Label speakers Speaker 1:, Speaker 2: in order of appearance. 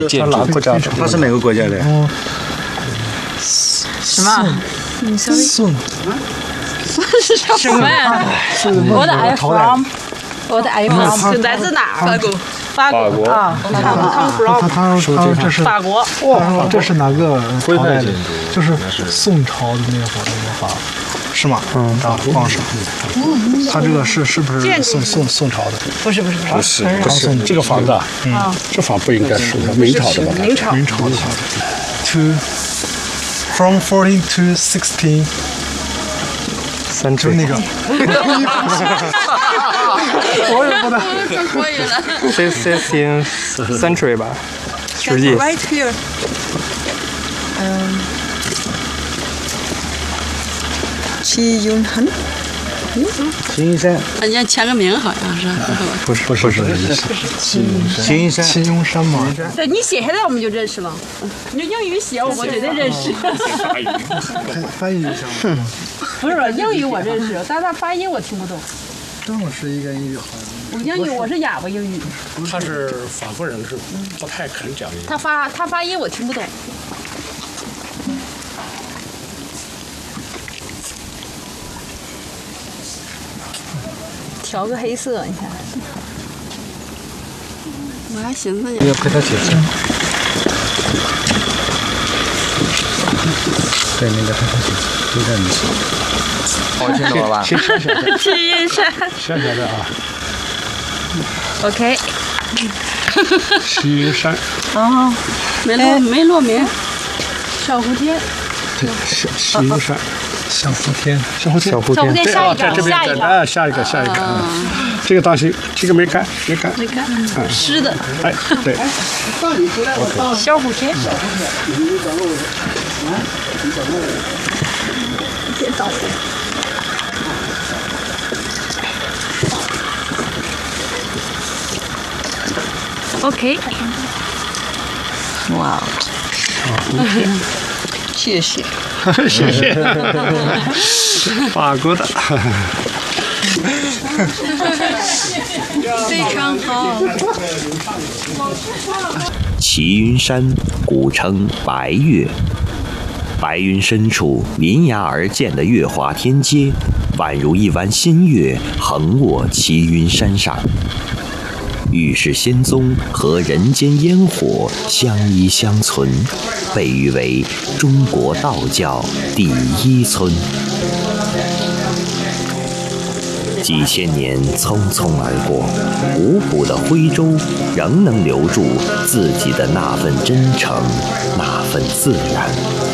Speaker 1: 建筑。
Speaker 2: 他是哪个国家的？
Speaker 3: 什么？
Speaker 4: 宋
Speaker 3: 什么呀？我的 I from，我的 I from 来自哪儿？法国啊，
Speaker 4: 他说这是
Speaker 3: 法国。
Speaker 4: 哇，这是哪个朝代的？就是宋朝的那会儿的魔法，是吗？啊，皇上。他这个是不是宋朝的？
Speaker 3: 不是，
Speaker 1: 这个房子啊，这房不应该是明朝的吧？
Speaker 3: 明朝
Speaker 4: 的。From 14 to 16。就是那个，我也不能。
Speaker 3: 可以了。
Speaker 5: 16th century 吧，10纪。
Speaker 3: Right here。
Speaker 6: 齐云恒。
Speaker 2: 齐云山。
Speaker 3: 人家签个名好像是。
Speaker 4: 不是，
Speaker 2: 齐云山吗？
Speaker 3: 对你写下来我们就认识了。你用英语写我绝对认识。
Speaker 4: 翻译一下吗？
Speaker 3: 不是英语我认识，但是他发音我听不懂。
Speaker 4: 郑老师应该英语好。
Speaker 3: 我是哑巴英语。
Speaker 1: 他是法国人，是不太肯讲英语。
Speaker 3: 他发音我听不懂。调个黑色，你看。我还寻思呢。
Speaker 2: 要陪他解释。对，那个陪他解释，就在你手。
Speaker 5: 我听懂了吧？
Speaker 3: 齐云山。
Speaker 1: 小的啊。
Speaker 3: OK。
Speaker 1: 齐云山。
Speaker 3: 哦，没落名。小蝴蝶。
Speaker 1: 对，齐云山。
Speaker 4: 小蝴蝶，
Speaker 1: 下一个，这个当心，这个没干，
Speaker 3: 湿的，
Speaker 1: 哎，对，
Speaker 3: 小蝴蝶，OK，
Speaker 6: 哇，谢谢。
Speaker 1: 谢谢，法国的，
Speaker 3: 非常好。
Speaker 7: 齐云山古称白岳，白云深处临崖而建的月华天阶，宛如一弯新月横卧齐云山上。玉氏仙踪和人间烟火相依相存，被誉为中国道教第一村。几千年匆匆而过，古朴的徽州仍能留住自己的那份真诚，那份自然。